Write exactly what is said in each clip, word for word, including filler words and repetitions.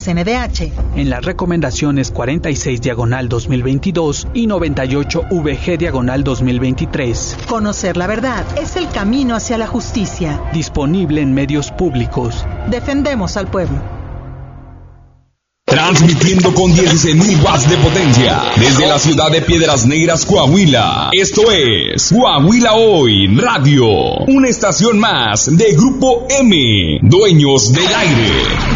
C N D H. En las recomendaciones cuarenta y seis diagonal dos mil veintidós y noventa y ocho V G diagonal dos mil veintitrés. Conocer la verdad es el camino hacia la justicia. Disponible en medios públicos. Defendemos al pueblo. Transmitiendo con dieciséis mil watts de potencia desde la ciudad de Piedras Negras, Coahuila. Esto es Coahuila Hoy Radio, una estación más de Grupo M, dueños del aire.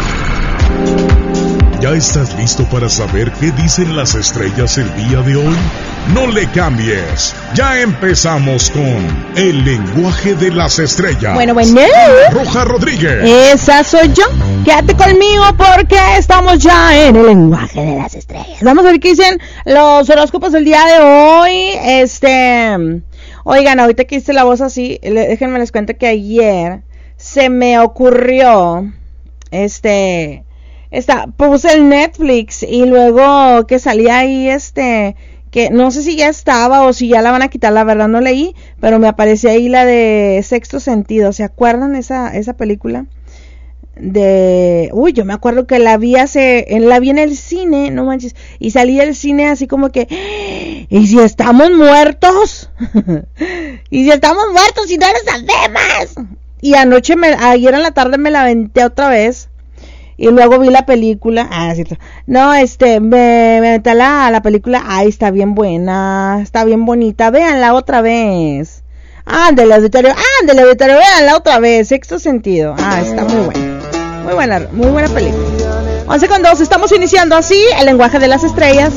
¿Ya estás listo para saber qué dicen las estrellas el día de hoy? No le cambies. Ya empezamos con el lenguaje de las estrellas. Bueno, bueno. Roja Rodríguez. Esa soy yo. Quédate conmigo porque estamos ya en el lenguaje de las estrellas. Vamos a ver qué dicen los horóscopos del día de hoy. Este, oigan, ahorita que hice la voz así, déjenme les cuento que ayer se me ocurrió, este, esta, puse el Netflix y luego que salía ahí, este, que no sé si ya estaba o si ya la van a quitar, la verdad no leí, pero me apareció ahí la de Sexto Sentido. ¿Se acuerdan esa esa película? De, uy, yo me acuerdo que la vi hace, la vi en el cine, no manches, y salí del cine así como que, ¿y si estamos muertos? ¿Y si estamos muertos y no lo sabemos? Y anoche, me, ayer en la tarde me la aventé otra vez, y luego vi la película, ah, cierto, no, este, me, me metí a la, a la película, ay, está bien buena, está bien bonita, véanla otra vez. Ándale, auditorio, ándale, auditorio, véanla otra vez, Sexto Sentido, ah, está muy buena. Muy buena, muy buena película. once con dos, estamos iniciando así el lenguaje de las estrellas.